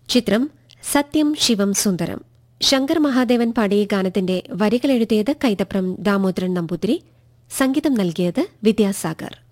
ചിത്രം സത്യം ശിവം സുന്ദരം. ശങ്കർ മഹാദേവൻ പാടിയ ഗാനത്തിന്റെ വരികളെഴുതിയത് കൈതപ്രം ദാമോദരൻ നമ്പൂതിരി, സംഗീതം നൽകിയത് വിദ്യാസാഗർ.